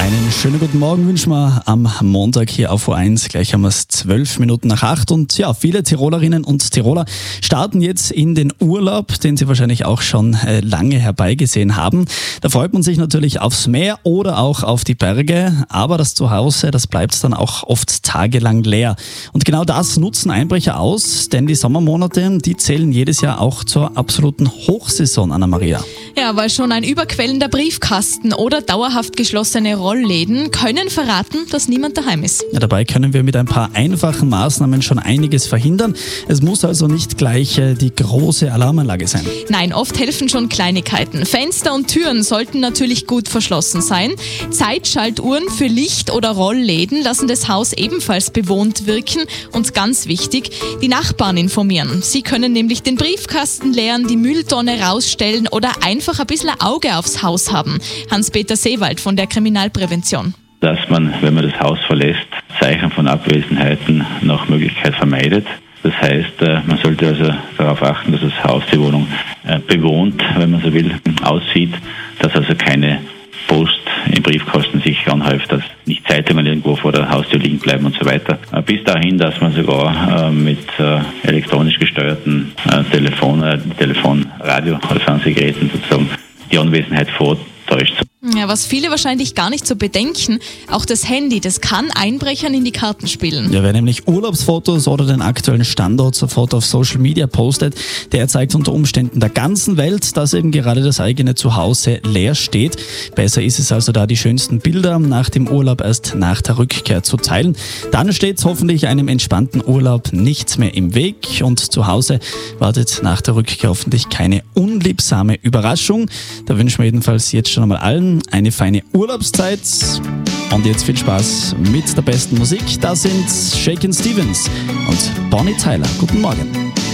Einen schönen guten Morgen wünschen wir am Montag hier auf O1. Gleich haben wir es 8:12 und ja, viele Tirolerinnen und Tiroler starten jetzt in den Urlaub, den sie wahrscheinlich auch schon lange herbeigesehen haben. Da freut man sich natürlich aufs Meer oder auch auf die Berge, aber das Zuhause, das bleibt dann auch oft tagelang leer. Und genau das nutzen Einbrecher aus, denn die Sommermonate, die zählen jedes Jahr auch zur absoluten Hochsaison, Anna-Maria. Ja, weil schon ein überquellender Briefkasten oder dauerhaft geschlossene Rollläden können verraten, dass niemand daheim ist. Ja, dabei können wir mit ein paar einfachen Maßnahmen schon einiges verhindern. Es muss also nicht gleich die große Alarmanlage sein. Nein, oft helfen schon Kleinigkeiten. Fenster und Türen sollten natürlich gut verschlossen sein. Zeitschaltuhren für Licht- oder Rollläden lassen das Haus ebenfalls bewohnt wirken. Und ganz wichtig, die Nachbarn informieren. Sie können nämlich den Briefkasten leeren, die Mülltonne rausstellen oder einfach ein bisschen ein Auge aufs Haus haben. Hans-Peter Seewald von der Kriminalprävention. Dass man, wenn man das Haus verlässt, Zeichen von Abwesenheiten nach Möglichkeit vermeidet. Das heißt, man sollte also darauf achten, dass das Haus, die Wohnung bewohnt, wenn man so will, aussieht, dass also keine Post im Briefkasten sich anhäuft, dass nicht Zeitungen irgendwo vor der Haustür liegen bleiben und so weiter. Bis dahin, dass man sogar mit elektronisch gesteuerten Telefon, Radio oder Fernsehgeräten sozusagen die Anwesenheit vortäuscht. Ja, was viele wahrscheinlich gar nicht so bedenken, auch das Handy, das kann Einbrechern in die Karten spielen. Ja, wer nämlich Urlaubsfotos oder den aktuellen Standort sofort auf Social Media postet, der zeigt unter Umständen der ganzen Welt, dass eben gerade das eigene Zuhause leer steht. Besser ist es also da, die schönsten Bilder nach dem Urlaub erst nach der Rückkehr zu teilen. Dann steht hoffentlich einem entspannten Urlaub nichts mehr im Weg und zu Hause wartet nach der Rückkehr hoffentlich keine unliebsame Überraschung. Da wünschen wir jedenfalls jetzt schon einmal allen eine feine Urlaubszeit und jetzt viel Spaß mit der besten Musik. Da sind Shakin' Stevens und Bonnie Tyler. Guten Morgen.